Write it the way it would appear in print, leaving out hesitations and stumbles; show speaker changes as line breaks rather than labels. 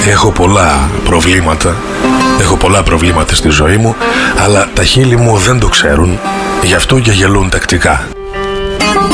Έχω πολλά προβλήματα στη ζωή μου, αλλά τα χείλη μου δεν το ξέρουν, γι' αυτό και γελούν τακτικά.